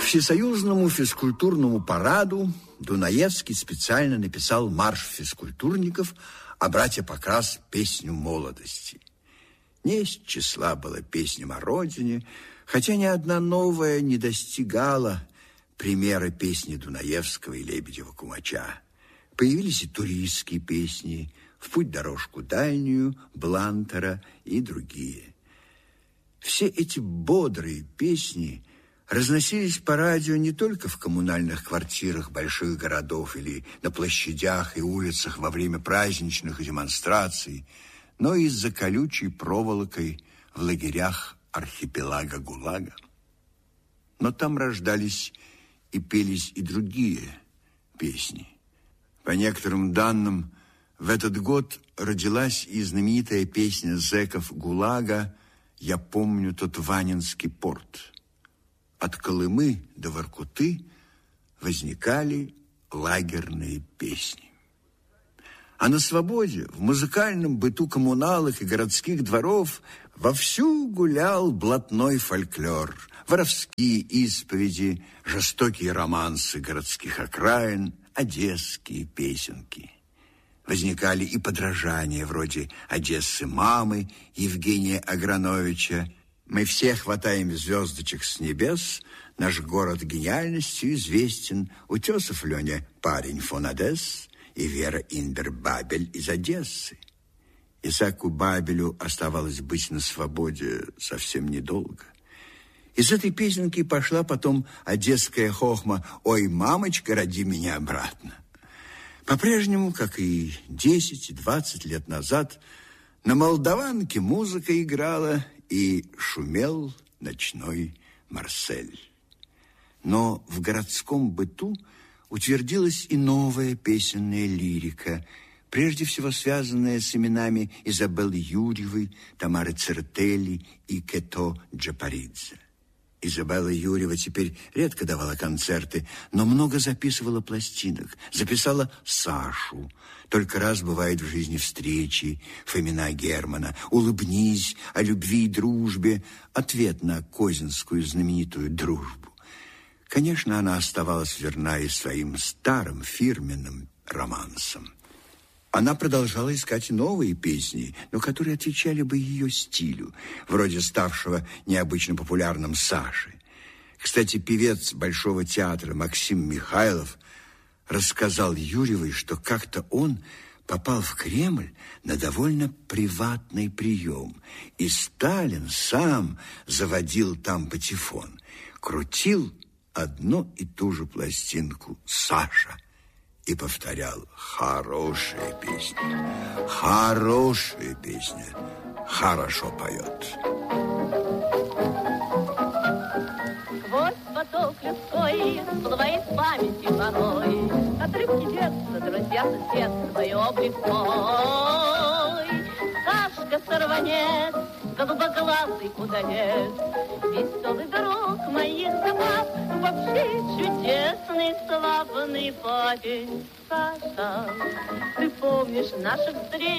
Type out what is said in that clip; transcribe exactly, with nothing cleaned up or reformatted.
всесоюзному физкультурному параду Дунаевский специально написал марш физкультурников, а братья Покрас песню молодости. Не из числа была песням о родине, хотя ни одна новая не достигала примера песни Дунаевского и Лебедева-Кумача. Появились и туристские песни «В путь дорожку дальнюю», «Блантера» и другие. Все эти бодрые песни разносились по радио не только в коммунальных квартирах больших городов или на площадях и улицах во время праздничных демонстраций, но и за колючей проволокой в лагерях архипелага ГУЛАГа. Но там рождались и пелись и другие песни. По некоторым данным, в этот год родилась и знаменитая песня зэков ГУЛАГа «Я помню тот Ванинский порт». От Колымы до Воркуты возникали лагерные песни. А на свободе, в музыкальном быту коммуналок и городских дворов вовсю гулял блатной фольклор, воровские исповеди, жестокие романсы городских окраин, одесские песенки. Возникали и подражания вроде «Одессы мамы» Евгения Аграновича. Мы все хватаем звездочек с небес, наш город гениальностью известен. Утесов Леня парень фон Одесс и Вера Индер Бабель из Одессы. Исааку Бабелю оставалось быть на свободе совсем недолго. Из этой песенки пошла потом одесская хохма «Ой, мамочка, роди меня обратно». По-прежнему, как и десять и двадцать лет назад, на молдаванке музыка играла и шумел ночной Марсель. Но в городском быту утвердилась и новая песенная лирика, прежде всего связанная с именами Изабеллы Юрьевой, Тамары Цертелли и Кето Джапаридзе. Изабелла Юрьева теперь редко давала концерты, но много записывала пластинок. Записала Сашу. Только раз бывает в жизни встречи, Фомина Германа. «Улыбнись», о любви и дружбе. Ответ на козинскую знаменитую дружбу. Конечно, она оставалась верна и своим старым фирменным романсам. Она продолжала искать новые песни, но которые отвечали бы ее стилю, вроде ставшего необычно популярным Саши. Кстати, певец Большого театра Максим Михайлов рассказал Юрьевой, что как-то он попал в Кремль на довольно приватный прием, и Сталин сам заводил там патефон, крутил одну и ту же пластинку «Саша» и повторял: «Хорошая песня, хорошая песня, хорошо поет». Сквозь поток людской всплывает в памяти порой отрывки детства, друзья, соседства и облик мой. Сашка сорванец, голубоглазый куданец, веселый друг моих забав, вообще чудесный, славный парень. Саша, ты помнишь наших встреч?